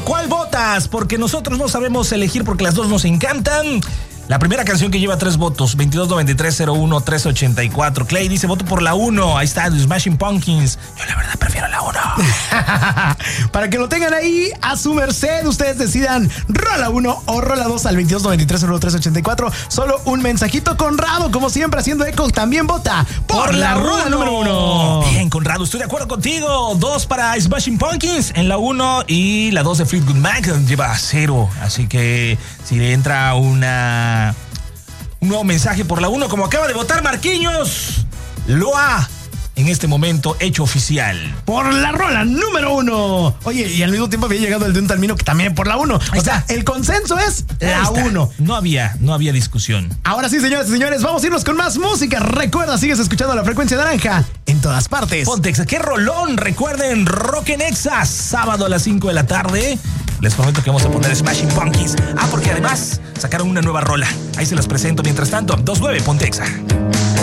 ¿Cuál votas? Porque nosotros no sabemos elegir porque las dos nos encantan. La primera canción que lleva 3 votos, 2293-01-384. Clay dice, voto por la 1. Ahí está, Smashing Pumpkins. Yo la verdad prefiero la 1. Para que lo tengan ahí a su merced, ustedes decidan rola 1 o rola 2 al 2293-01-384. Solo un mensajito. Conrado, como siempre, haciendo eco, también vota por la rola número 1. Bien, Conrado, estoy de acuerdo contigo. 2 para Smashing Pumpkins en la 1 y la 2 de Fleetwood Mac lleva 0. Así que si le entra un nuevo mensaje por la 1, como acaba de votar Marquinhos, lo ha en este momento hecho oficial. Por la rola número 1. Oye, y al mismo tiempo había llegado el de un Talmino que también por la 1. O sea, el consenso es la 1. No había discusión. Ahora sí, señores y señores, vamos a irnos con más música. Recuerda, sigues escuchando La Frecuencia Naranja en todas partes. Ponte Exa, qué rolón. Recuerden, Rock en Exa, sábado a las 5 de la tarde. Les prometo que vamos a poner Smashing Pumpkins. Porque además sacaron una nueva rola. Ahí se las presento. Mientras tanto, 29, Ponte Exa.